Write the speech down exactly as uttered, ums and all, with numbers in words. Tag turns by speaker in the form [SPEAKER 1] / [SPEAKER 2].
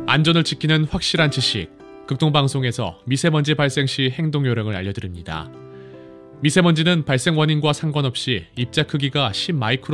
[SPEAKER 1] 안전을 지키는 확실한 지식, 극동방송에서 미세먼지 발생 시 행동 요령을 알려드립니다. 미세먼지는 발생 원인과 상관없이 입자 크기가 십 마이크론